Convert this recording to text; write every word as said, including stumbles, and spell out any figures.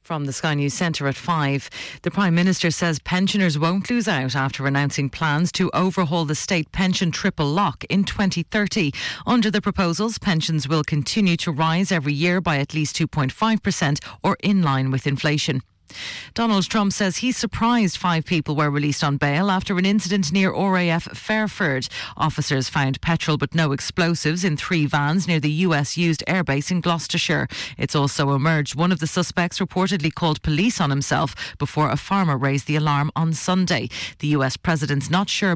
From the Sky News Centre at five. The Prime Minister says pensioners won't lose out after announcing plans to overhaul the state pension triple lock in twenty thirty. Under the proposals, pensions will continue to rise every year by at least two point five percent or in line with inflation. Donald Trump says he's surprised five people were released on bail after an incident near R A F Fairford. Officers found petrol but no explosives in three vans near the U S used airbase in Gloucestershire. It's also emerged one of the suspects reportedly called police on himself before a farmer raised the alarm on Sunday. The U S president's not sure